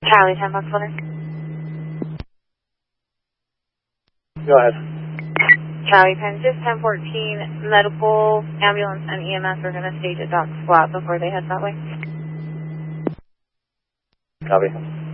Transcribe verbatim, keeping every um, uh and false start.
Charlie, ten Fox Water. Go ahead. Charlie, Penn, ten fourteen, medical, ambulance, and E M S are going to stage at Dock Splat before they head that way. Copy.